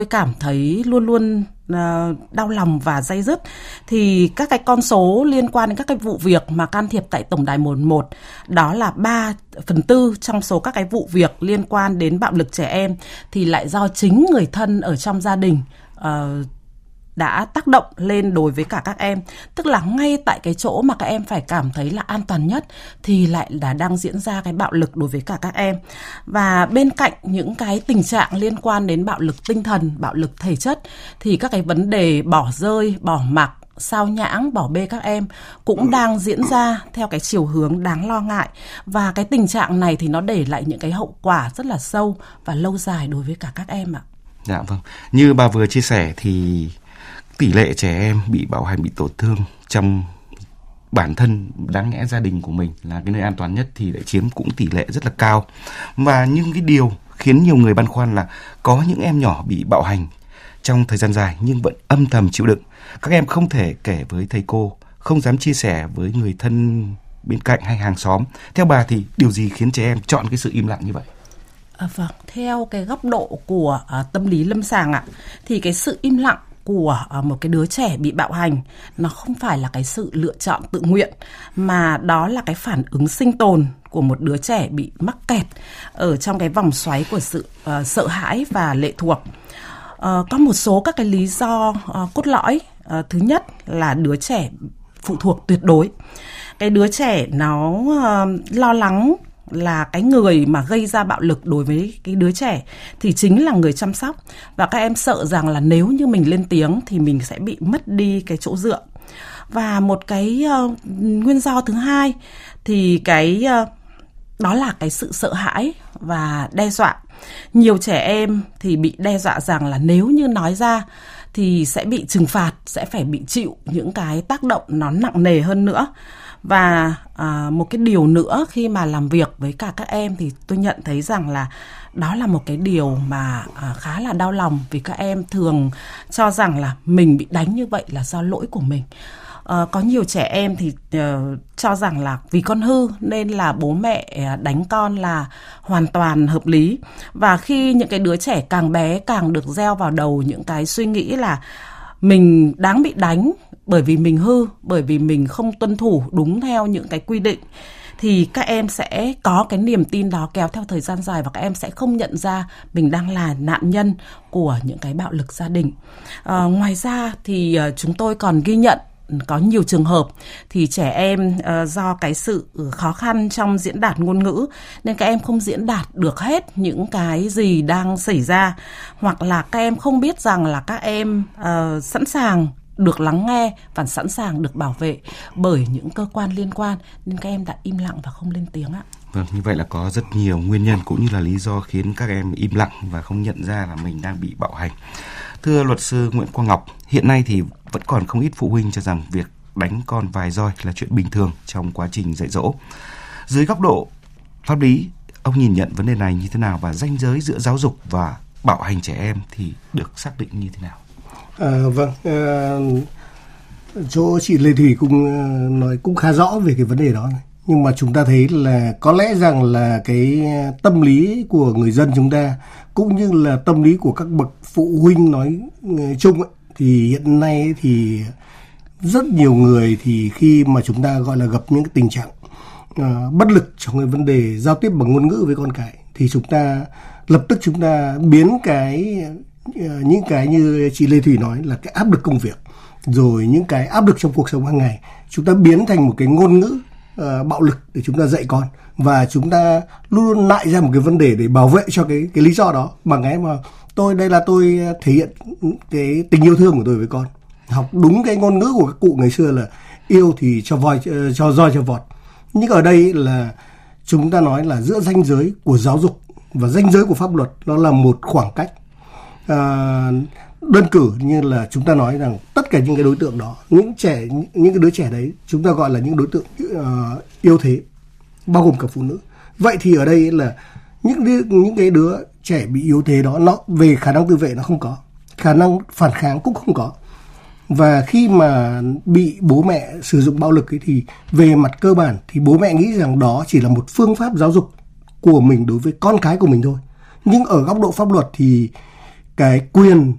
Tôi cảm thấy luôn luôn đau lòng và day dứt. Thì các cái con số liên quan đến các cái vụ việc mà can thiệp tại Tổng đài 111, đó là 3/4 trong số các cái vụ việc liên quan đến bạo lực trẻ em thì lại do chính người thân ở trong gia đình đã tác động lên đối với cả các em. Tức là ngay tại cái chỗ mà các em phải cảm thấy là an toàn nhất thì lại là đang diễn ra cái bạo lực đối với cả các em. Và bên cạnh những cái tình trạng liên quan đến bạo lực tinh thần, bạo lực thể chất thì các cái vấn đề bỏ rơi, bỏ mặc, sao nhãng, bỏ bê các em cũng đang diễn ra theo cái chiều hướng đáng lo ngại. Và cái tình trạng này thì nó để lại những cái hậu quả rất là sâu và lâu dài đối với cả các em ạ. Dạ vâng. Như bà vừa chia sẻ thì tỷ lệ trẻ em bị bạo hành, bị tổn thương trong bản thân, đáng lẽ gia đình của mình là cái nơi an toàn nhất thì lại chiếm cũng tỷ lệ rất là cao. Và những cái điều khiến nhiều người băn khoăn là có những em nhỏ bị bạo hành trong thời gian dài nhưng vẫn âm thầm chịu đựng. Các em không thể kể với thầy cô, không dám chia sẻ với người thân bên cạnh hay hàng xóm. Theo bà thì điều gì khiến trẻ em chọn cái sự im lặng như vậy? Vâng, theo cái góc độ của tâm lý lâm sàng ạ, thì cái sự im lặng của một cái đứa trẻ bị bạo hành nó không phải là cái sự lựa chọn tự nguyện, mà đó là cái phản ứng sinh tồn của một đứa trẻ bị mắc kẹt ở trong cái vòng xoáy của sự sợ hãi và lệ thuộc. Có một số các cái lý do cốt lõi. Thứ nhất là đứa trẻ phụ thuộc tuyệt đối. Cái đứa trẻ nó lo lắng là cái người mà gây ra bạo lực đối với cái đứa trẻ thì chính là người chăm sóc. Và các em sợ rằng là nếu như mình lên tiếng thì mình sẽ bị mất đi cái chỗ dựa. Và một cái nguyên do thứ hai thì đó là cái sự sợ hãi và đe dọa. Nhiều trẻ em thì bị đe dọa rằng là nếu như nói ra thì sẽ bị trừng phạt, sẽ phải bị chịu những cái tác động nó nặng nề hơn nữa. Và một cái điều nữa khi mà làm việc với cả các em thì tôi nhận thấy rằng là đó là một cái điều mà khá là đau lòng, vì các em thường cho rằng là mình bị đánh như vậy là do lỗi của mình. Có nhiều trẻ em thì cho rằng là vì con hư nên là bố mẹ đánh con là hoàn toàn hợp lý. Và khi những cái đứa trẻ càng bé càng được gieo vào đầu những cái suy nghĩ là mình đáng bị đánh bởi vì mình hư, bởi vì mình không tuân thủ đúng theo những cái quy định, thì các em sẽ có cái niềm tin đó kéo theo thời gian dài và các em sẽ không nhận ra mình đang là nạn nhân của những cái bạo lực gia đình. Ngoài ra thì chúng tôi còn ghi nhận có nhiều trường hợp thì trẻ em do cái sự khó khăn trong diễn đạt ngôn ngữ nên các em không diễn đạt được hết những cái gì đang xảy ra, hoặc là các em không biết rằng là các em sẵn sàng được lắng nghe và sẵn sàng được bảo vệ bởi những cơ quan liên quan, nên các em đã im lặng và không lên tiếng ạ. Vâng, như vậy là có rất nhiều nguyên nhân cũng như là lý do khiến các em im lặng và không nhận ra là mình đang bị bạo hành. Thưa luật sư Nguyễn Quang Ngọc, hiện nay thì vẫn còn không ít phụ huynh cho rằng việc đánh con vài roi là chuyện bình thường trong quá trình dạy dỗ. Dưới góc độ pháp lý, ông nhìn nhận vấn đề này như thế nào và ranh giới giữa giáo dục và bạo hành trẻ em thì được xác định như thế nào? Chỗ chị Lê Thủy cũng nói cũng khá rõ về cái vấn đề đó này. Nhưng mà chúng ta thấy là có lẽ rằng là cái tâm lý của người dân chúng ta cũng như là tâm lý của các bậc phụ huynh nói chung ấy, thì hiện nay thì rất nhiều người thì khi mà chúng ta gọi là gặp những cái tình trạng bất lực trong cái vấn đề giao tiếp bằng ngôn ngữ với con cái thì chúng ta lập tức chúng ta biến những cái như chị Lê Thủy nói là cái áp lực công việc rồi những cái áp lực trong cuộc sống hàng ngày chúng ta biến thành một cái ngôn ngữ bạo lực để chúng ta dạy con, và chúng ta luôn luôn nại ra một cái vấn đề để bảo vệ cho cái lý do đó bằng cái mà tôi thể hiện cái tình yêu thương của tôi với con, học đúng cái ngôn ngữ của các cụ ngày xưa là yêu thì cho roi cho vọt. Nhưng ở đây là chúng ta nói là giữa ranh giới của giáo dục và ranh giới của pháp luật nó là một khoảng cách. Đơn cử như là chúng ta nói rằng tất cả những cái đối tượng đó, những cái đứa trẻ đấy chúng ta gọi là những đối tượng yếu thế, bao gồm cả phụ nữ. Vậy thì ở đây là những cái đứa trẻ bị yếu thế đó, nó về khả năng tự vệ nó không có, khả năng phản kháng cũng không có, và khi mà bị bố mẹ sử dụng bạo lực ấy thì về mặt cơ bản thì bố mẹ nghĩ rằng đó chỉ là một phương pháp giáo dục của mình đối với con cái của mình thôi. Nhưng ở góc độ pháp luật thì cái quyền